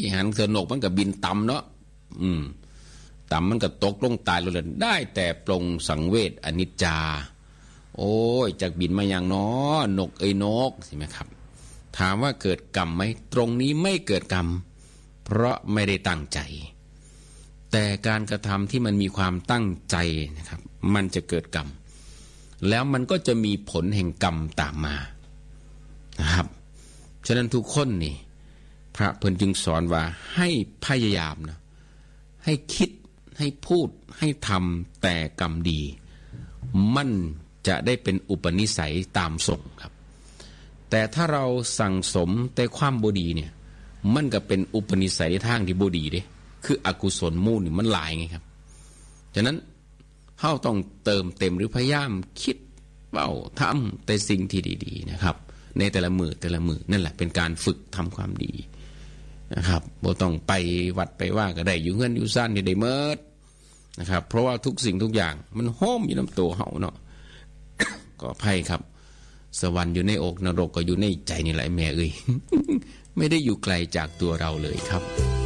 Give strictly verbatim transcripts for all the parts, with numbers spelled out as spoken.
หันเสือนกมันก็บินต่ำเนาะอืมต่ำมันก็ตกลงตายลงเลยได้แต่ปลงสังเวชอนิจจาโอ้ยจากบินมาอย่างน้อนกเอ้ยนกใช่ไหมครับถามว่าเกิดกรรมไหมตรงนี้ไม่เกิดกรรมเพราะไม่ได้ตั้งใจแต่การกระทำที่มันมีความตั้งใจนะครับมันจะเกิดกรรมแล้วมันก็จะมีผลแห่งกรรมตามมานะครับฉะนั้นทุกคนนี่พระเพิ่นจึงสอนว่าให้พยายามนะให้คิดให้พูดให้ทำแต่กรรมดีมันจะได้เป็นอุปนิสัยตามส่งครับแต่ถ้าเราสั่งสมแต่ความบ่ดีเนี่ยมันก็เป็นอุปนิสัยทางที่บ่ดีเด้คืออกุศลมูลนี่มันหลายไงครับฉะนั้นเฮาต้องเติมเต็มหรือพยายามคิดเว้าทำแต่สิ่งที่ดีๆนะครับในแต่ละมือแต่ละมือนั่นแหละเป็นการฝึกทำความดีนะครับบ่ต้องไปวัดไปว่าก็ได้อยู่เฮือนอยู่ซ่านนี่ได้เมิดนะครับเพราะว่าทุกสิ่งทุกอย่างมันโฮมอยู่นำตัวเฮาเนาะ ก็อภัยครับสวรรค์อยู่ในอกนรกก็อยู่ในใจนี่แหละแม่เอ้ย ไม่ได้อยู่ไกลจากตัวเราเลยครับ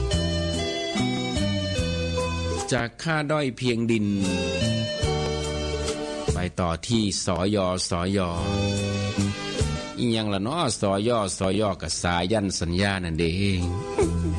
จากค่าด้อยเพียงดินไปต่อที่สยสยอีหยังล่ะเนาะสยสยกับสายันสัญญานั่นเอง